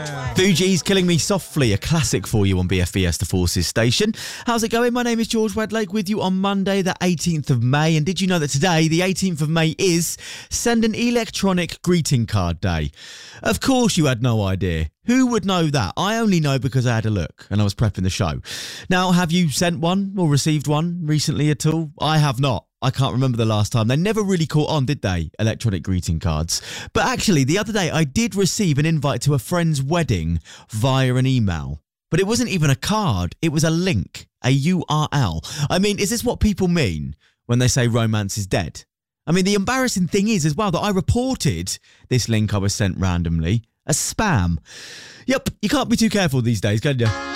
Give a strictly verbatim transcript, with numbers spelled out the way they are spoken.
Fugees, Killing Me Softly, a classic for you on B F B S The Forces station. How's it going? My name is George Wedlake with you on Monday the eighteenth of May. And did you know that today, the eighteenth of May, is Send an Electronic Greeting Card Day? Of course you had no idea. Who would know that? I only know because I had a look and I was prepping the show. Now, have you sent one or received one recently at all? I have not. I can't remember the last time. They never really caught on, did they? Electronic greeting cards. But actually, the other day, I did receive an invite to a friend's wedding via an email. But it wasn't even a card. It was a link, a U R L. I mean, is this what people mean when they say romance is dead? I mean, the embarrassing thing is as well that I reported this link I was sent randomly as spam. Yep, you can't be too careful these days, can you?